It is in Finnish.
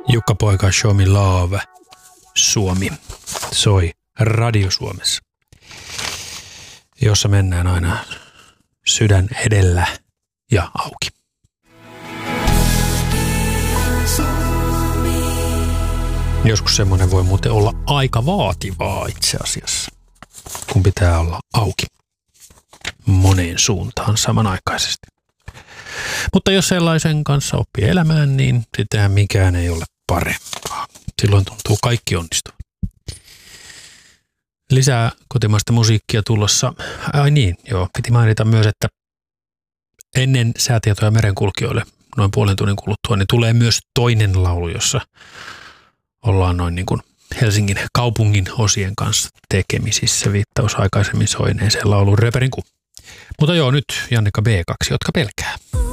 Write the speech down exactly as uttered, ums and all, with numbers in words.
Jukka Poika, Show Me Love, Suomi soi Radio Suomessa, jossa mennään aina sydän edellä ja auki. Joskus semmoinen voi muuten olla aika vaativaa itse asiassa, kun pitää olla auki moneen suuntaan samanaikaisesti. Mutta jos sellaisen kanssa oppii elämään, niin sitähän mikään ei ole parempaa. Silloin tuntuu kaikki onnistuvan. Lisää kotimaista musiikkia tulossa. Ai niin, joo, piti mainita myös, että ennen säätietoja merenkulkijoille noin puolen tunnin kuluttua, niin tulee myös toinen laulu, jossa ollaan noin niin kuin Helsingin kaupungin osien kanssa tekemisissä. Viittaus aikaisemmin soineeseen lauluun Röperin ku. Mutta joo, nyt Jannika B kaksi, jotka pelkää.